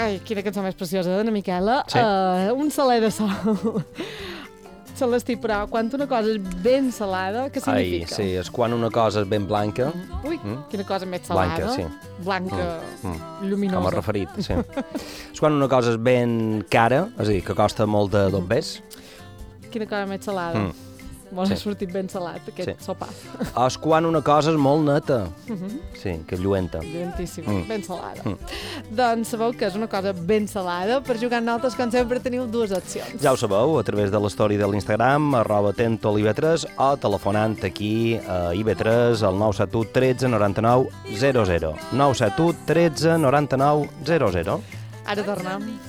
Ai, quina cançó més preciosa d'Anna Miquela. Sí. Un saler de sol. Celestí, però quan una cosa és ben salada, què significa? Sí, és quan una cosa és ben blanca. Ui, quina cosa més salada. Blanca, sí. Blanca, lluminosa. Com has referit, sí. És quan una cosa és ben cara, és a dir, que costa molt de dobbers. Quina cosa més salada. Molt ha sortit ben salat, aquest sopar. És quan una cosa és molt neta. Sí, que lluenta. Lluentíssima, ben salada. Doncs sabeu que és una cosa ben salada. Per jugar amb nosaltres, com sempre, teniu dues opcions. Ja ho sabeu, a través de l'story de l'Instagram, @atentolive3, o telefonant aquí a IB3 al 971 13 99 00. 971 13 99 00. Ara tornem.